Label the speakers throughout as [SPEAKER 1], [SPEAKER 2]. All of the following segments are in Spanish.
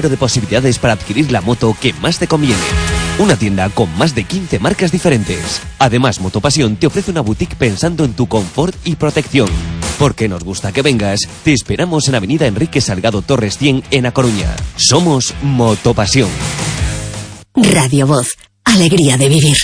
[SPEAKER 1] número de posibilidades para adquirir la moto que más te conviene. Una tienda con más de 15 marcas diferentes. Además, Motopasión te ofrece una boutique pensando en tu confort y protección. Porque nos gusta que vengas, te esperamos en Avenida Enrique Salgado Torres 100 en A Coruña. Somos Motopasión.
[SPEAKER 2] Radio Voz, alegría de vivir.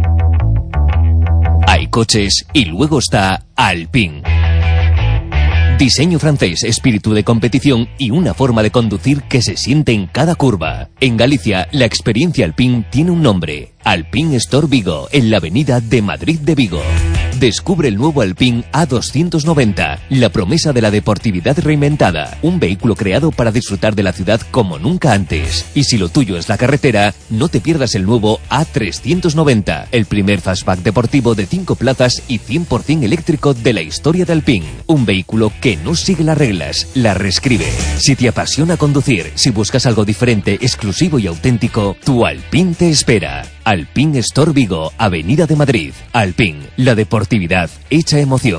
[SPEAKER 1] Hay coches y luego está Alpine. Diseño francés, espíritu de competición y una forma de conducir que se siente en cada curva. En Galicia, la experiencia Alpine tiene un nombre. Alpine Store Vigo, en la avenida de Madrid de Vigo. Descubre el nuevo Alpine A290, la promesa de la deportividad reinventada. Un vehículo creado para disfrutar de la ciudad como nunca antes. Y si lo tuyo es la carretera, no te pierdas el nuevo A390, el primer fastback deportivo de 5 plazas y 100% eléctrico de la historia de Alpine. Un vehículo que no sigue las reglas, las reescribe. Si te apasiona conducir, si buscas algo diferente, exclusivo y auténtico, tu Alpine te espera. Alpine Store Vigo, Avenida de Madrid. Alpine, la deportividad hecha emoción.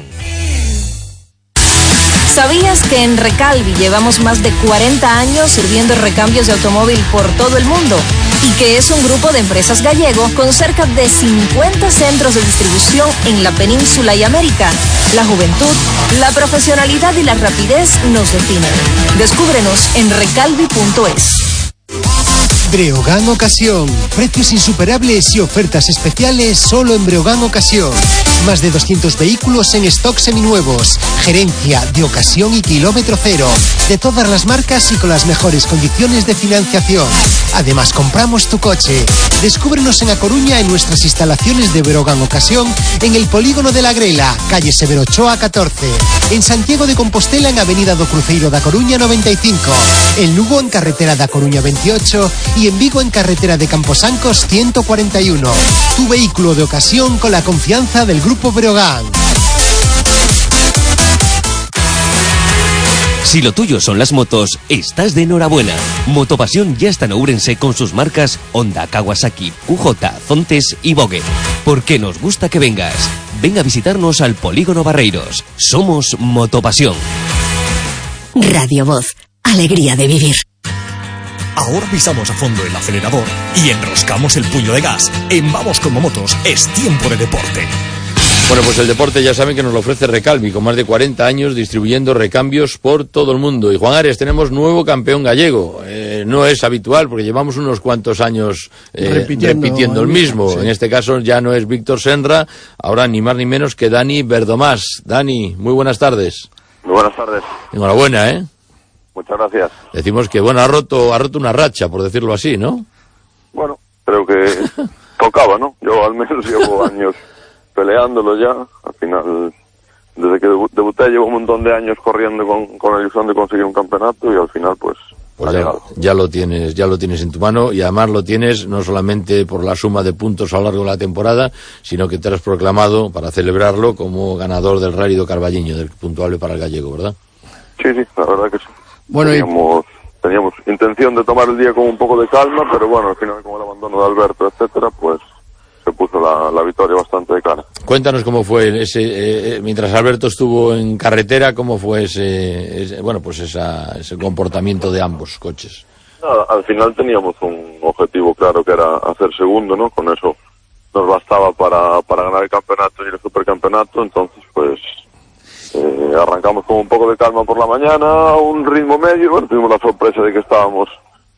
[SPEAKER 3] ¿Sabías que en Recalvi llevamos más de 40 años sirviendo recambios de automóvil por todo el mundo? Y que es un grupo de empresas gallego con cerca de 50 centros de distribución en la península y América. La juventud, la profesionalidad y la rapidez nos definen. Descúbrenos en recalvi.es.
[SPEAKER 4] Breogán Ocasión. Precios insuperables y ofertas especiales solo en Breogán Ocasión. Más de 200 vehículos en stock seminuevos. Gerencia de ocasión y kilómetro cero. De todas las marcas y con las mejores condiciones de financiación. Además, compramos tu coche. Descúbrenos en A Coruña en nuestras instalaciones de Breogán Ocasión en el Polígono de la Grela, calle Severo Ochoa 14. En Santiago de Compostela en Avenida do Cruceiro da Coruña 95. En Lugo en Carretera da Coruña 28 y en Vigo en Carretera de Camposancos 141. Tu vehículo de ocasión con la confianza del Grupo Breogán.
[SPEAKER 1] Si lo tuyo son las motos, estás de enhorabuena. Motopasión ya está en Ourense con sus marcas Honda, Kawasaki, QJ, Zontes y Vogue. Porque nos gusta que vengas. Ven a visitarnos al Polígono Barreiros. Somos Motopasión.
[SPEAKER 2] Radio Voz, alegría de vivir.
[SPEAKER 5] Ahora pisamos a fondo el acelerador y enroscamos el puño de gas. En Vamos Como Motos es tiempo de deporte.
[SPEAKER 6] Bueno, pues el deporte ya saben que nos lo ofrece Recalvi, con más de 40 años distribuyendo recambios por todo el mundo. Y Juan Ares, tenemos nuevo campeón gallego. No es habitual porque llevamos unos cuantos años repitiendo el mismo. Sí. En este caso ya no es Víctor Senra, ahora ni más ni menos que Dani Verdomás. Dani, muy buenas tardes.
[SPEAKER 7] Muy buenas tardes.
[SPEAKER 6] Enhorabuena, ¿eh?
[SPEAKER 7] Muchas gracias.
[SPEAKER 6] Decimos que, bueno, ha roto una racha, por decirlo así, ¿no?
[SPEAKER 7] Bueno, creo que tocaba, ¿no? Yo al menos llevo años peleándolo ya. Al final, desde que debuté llevo un montón de años corriendo con la ilusión de conseguir un campeonato y al final pues
[SPEAKER 6] ya lo tienes en tu mano y además lo tienes no solamente por la suma de puntos a lo largo de la temporada, sino que te has proclamado para celebrarlo como ganador del Rally do Carballiño, del puntuable para el gallego, ¿verdad?
[SPEAKER 7] Sí, la verdad que sí.
[SPEAKER 6] Bueno,
[SPEAKER 7] teníamos intención de tomar el día con un poco de calma, pero bueno, al final con el abandono de Alberto, etcétera, pues se puso la victoria bastante de cara.
[SPEAKER 6] Cuéntanos cómo fue mientras Alberto estuvo en carretera, cómo fue ese comportamiento de ambos coches.
[SPEAKER 7] Al final teníamos un objetivo claro que era hacer segundo, ¿no? Con eso nos bastaba para ganar el campeonato y el supercampeonato, entonces pues arrancamos con un poco de calma por la mañana, un ritmo medio, bueno, tuvimos la sorpresa de que estábamos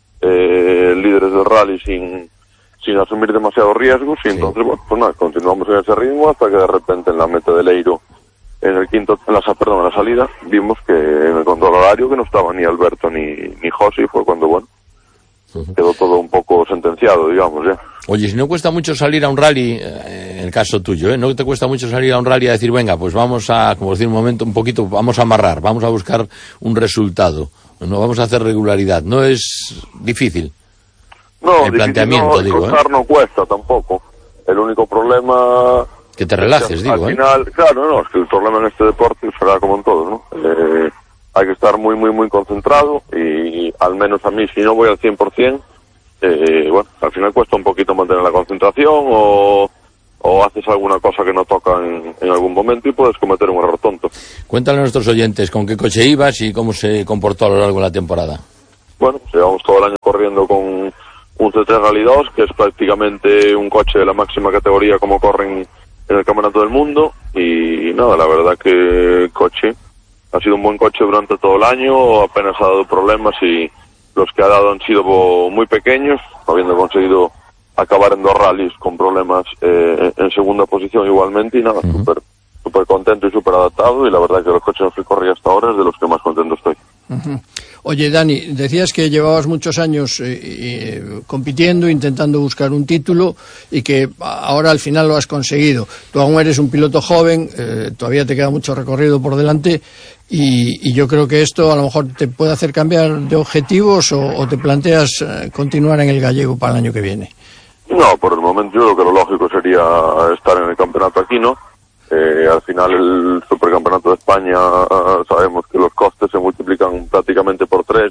[SPEAKER 7] líderes del rally sin asumir demasiados riesgos y entonces, bueno, pues nada, continuamos en ese ritmo hasta que de repente en la meta del Eiro, en la salida, vimos que en el control horario que no estaba ni Alberto ni José y fue cuando, bueno, quedó todo un poco sentenciado, digamos, ya.
[SPEAKER 6] Oye, si no cuesta mucho salir a un rally, en el caso tuyo, ¿no te cuesta mucho salir a un rally a decir, venga, pues vamos a, como decir un momento, un poquito, vamos a amarrar, vamos a buscar un resultado, no vamos a hacer regularidad, no es difícil?
[SPEAKER 7] No,
[SPEAKER 6] el planteamiento, digo,
[SPEAKER 7] no cuesta tampoco. El único problema...
[SPEAKER 6] Que te relajes, digo,
[SPEAKER 7] al final, claro, es que el problema en este deporte será como en todo, ¿no? Hay que estar muy, muy, muy concentrado y al menos a mí, si no voy al 100%, bueno, al final cuesta un poquito mantener la concentración o haces alguna cosa que no toca en algún momento y puedes cometer un error tonto.
[SPEAKER 6] Cuéntale a nuestros oyentes con qué coche ibas y cómo se comportó a lo largo de la temporada.
[SPEAKER 7] Bueno, pues llevamos todo el año tiene Rally 2, que es prácticamente un coche de la máxima categoría como corren en el Campeonato del Mundo, y nada, la verdad que el coche ha sido un buen coche durante todo el año, apenas ha dado problemas y los que ha dado han sido muy pequeños, habiendo conseguido acabar en 2 rallies con problemas en segunda posición igualmente, y nada, súper contento y súper adaptado, y la verdad que los coches en los que corrí hasta ahora es de los que más contento estoy.
[SPEAKER 8] Oye, Dani, decías que llevabas muchos años compitiendo, intentando buscar un título, y que ahora al final lo has conseguido. Tú aún eres un piloto joven, todavía te queda mucho recorrido por delante, y yo creo que esto a lo mejor te puede hacer cambiar de objetivos, o te planteas continuar en el gallego para el año que viene.
[SPEAKER 7] No, por el momento yo creo que lo lógico sería estar en el campeonato aquí, ¿no? Al final el Supercampeonato de España, sabemos que los costes se multiplican prácticamente por 3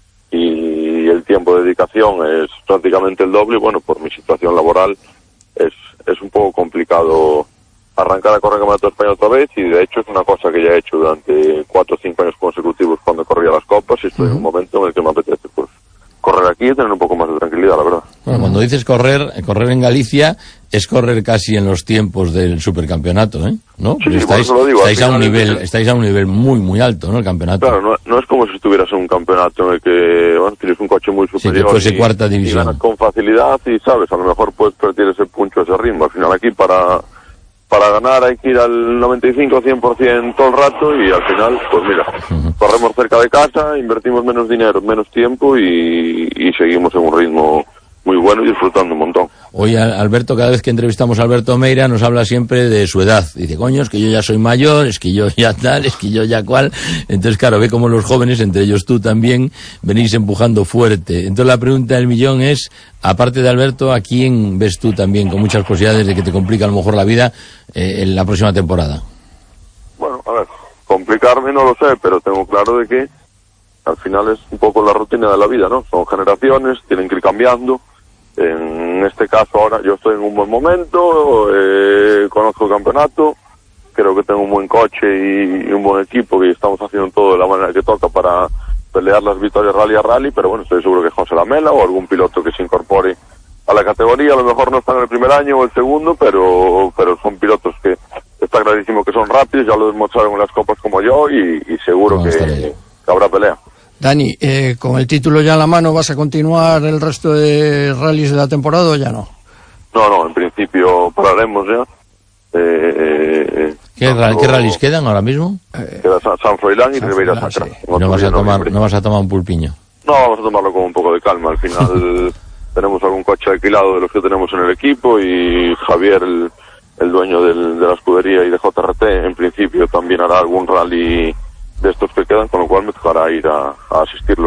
[SPEAKER 7] y el tiempo de dedicación es prácticamente el doble, y bueno, por mi situación laboral es un poco complicado arrancar a correr el Campeonato de España otra vez, y de hecho es una cosa que ya he hecho durante 4 o 5 años consecutivos cuando corría las copas, y estoy en un momento en el que me apetece pues correr aquí y tener un poco más de tranquilidad, la verdad.
[SPEAKER 6] Bueno, cuando dices correr en Galicia es correr casi en los tiempos del supercampeonato, ¿eh? ¿No?
[SPEAKER 7] Sí,
[SPEAKER 6] estáis a un nivel muy, muy alto, ¿no? El campeonato.
[SPEAKER 7] Claro, no es como si estuvieras en un campeonato en el que, bueno, tienes un coche muy superior,
[SPEAKER 6] sí, que fuese cuarta división,
[SPEAKER 7] y ganas con facilidad, y sabes, a lo mejor puedes perder ese puncho, ese ritmo. Al final aquí para ganar hay que ir al 95-100% todo el rato, y al final, pues mira, corremos cerca de casa, invertimos menos dinero, menos tiempo, y seguimos en un ritmo muy bueno y disfrutando un montón.
[SPEAKER 6] Hoy Alberto, cada vez que entrevistamos a Alberto Meira, nos habla siempre de su edad. Dice, coño, es que yo ya soy mayor, es que yo ya tal, es que yo ya cual. Entonces, claro, ve como los jóvenes, entre ellos tú también, venís empujando fuerte. Entonces la pregunta del millón es, aparte de Alberto, ¿a quién ves tú también con muchas posibilidades de que te complique a lo mejor la vida en la próxima temporada?
[SPEAKER 7] Bueno, a ver, complicarme no lo sé, pero tengo claro de que al final es un poco la rutina de la vida, ¿no? Son generaciones, tienen que ir cambiando. En este caso ahora yo estoy en un buen momento, conozco el campeonato, creo que tengo un buen coche y un buen equipo, y estamos haciendo todo de la manera que toca para pelear las victorias rally a rally, pero bueno, estoy seguro que José Lamela o algún piloto que se incorpore a la categoría, a lo mejor no están en el primer año o el segundo, pero son pilotos que está clarísimo que son rápidos, ya lo demostraron en las copas como yo, y seguro que habrá pelea.
[SPEAKER 8] Dani, con el título ya en la mano, ¿vas a continuar el resto de rallies de la temporada o ya no?
[SPEAKER 7] No, en principio pararemos ya.
[SPEAKER 6] ¿Qué rallies quedan ahora mismo?
[SPEAKER 7] Queda San Froilán y Ribeira Sacra.
[SPEAKER 6] Sí. ¿No vas a tomar un pulpiño?
[SPEAKER 7] No, vamos a tomarlo con un poco de calma. Al final tenemos algún coche alquilado de los que tenemos en el equipo, y Javier, el dueño de la escudería y de JRT, en principio también hará algún rally de estos que quedan, con lo cual me tocará ir a asistirlos.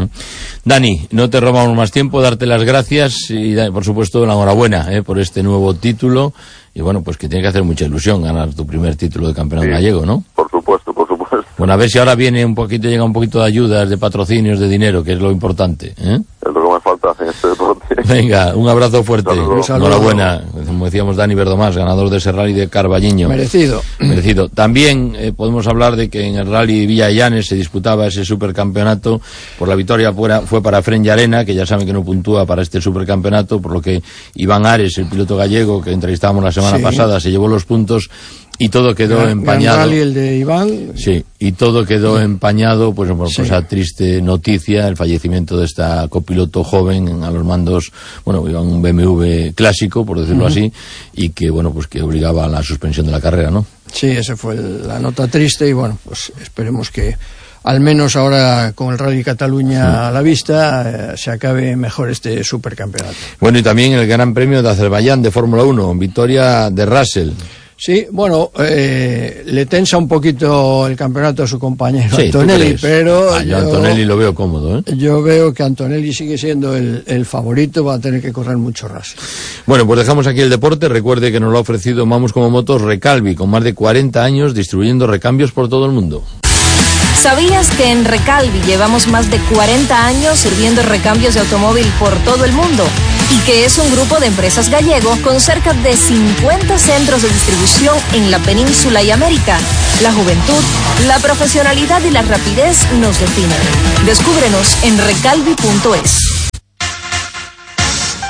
[SPEAKER 6] Dani, no te robamos más tiempo, darte las gracias y por supuesto la enhorabuena por este nuevo título, y bueno, pues que tiene que hacer mucha ilusión ganar tu primer título de campeón gallego, ¿no?
[SPEAKER 7] Por supuesto.
[SPEAKER 6] Bueno, a ver si ahora llega un poquito de ayudas, de patrocinios, de dinero, que es lo importante, ¿eh?
[SPEAKER 7] Es lo que me falta en este deporte.
[SPEAKER 6] Venga, un abrazo fuerte. Enhorabuena. Como decíamos, Dani Verdomás, ganador de ese rally de Carballiño.
[SPEAKER 8] Merecido.
[SPEAKER 6] También podemos hablar de que en el rally Villa Llanes se disputaba ese supercampeonato. Por la victoria fue para Fren Llarena, que ya saben que no puntúa para este supercampeonato, por lo que Iván Ares, el piloto gallego que entrevistábamos la semana pasada, se llevó los puntos. Y todo quedó empañado.
[SPEAKER 8] Gran rally el de Iván.
[SPEAKER 6] Sí, y todo quedó empañado, pues por esa triste noticia, el fallecimiento de esta copiloto joven a los mandos, bueno, iba un BMW clásico, por decirlo así, y que, bueno, pues que obligaba a la suspensión de la carrera, ¿no?
[SPEAKER 8] Sí, esa fue la nota triste, y bueno, pues esperemos que al menos ahora con el Rally Cataluña a la vista se acabe mejor este supercampeonato.
[SPEAKER 6] Bueno, y también el Gran Premio de Azerbaiyán de Fórmula 1, victoria de Russell.
[SPEAKER 8] Sí, bueno, le tensa un poquito el campeonato a su compañero Antonelli, pero
[SPEAKER 6] yo Antonelli lo veo cómodo, ¿eh?
[SPEAKER 8] Yo veo que Antonelli sigue siendo el favorito, va a tener que correr mucho Russell.
[SPEAKER 6] Bueno, pues dejamos aquí el deporte. Recuerde que nos lo ha ofrecido Vamos como Motos Recalvi, con más de 40 años distribuyendo recambios por todo el mundo.
[SPEAKER 3] ¿Sabías que en Recalvi llevamos más de 40 años sirviendo recambios de automóvil por todo el mundo? Y que es un grupo de empresas gallego con cerca de 50 centros de distribución en la península y América. La juventud, la profesionalidad y la rapidez nos definen. Descúbrenos en recalvi.es.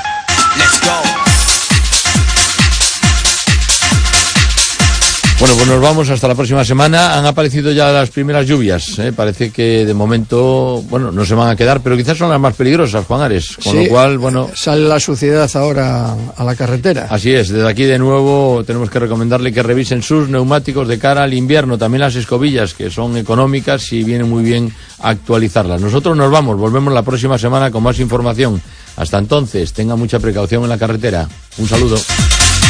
[SPEAKER 6] Bueno, pues nos vamos hasta la próxima semana. Han aparecido ya las primeras lluvias, ¿eh? Parece que de momento, bueno, no se van a quedar, pero quizás son las más peligrosas, Juan Ares. Con lo cual, bueno...
[SPEAKER 8] Sale la suciedad ahora a la carretera.
[SPEAKER 6] Así es, desde aquí de nuevo tenemos que recomendarle que revisen sus neumáticos de cara al invierno, también las escobillas, que son económicas y viene muy bien actualizarlas. Nosotros nos vamos, volvemos la próxima semana con más información. Hasta entonces, tenga mucha precaución en la carretera. Un saludo.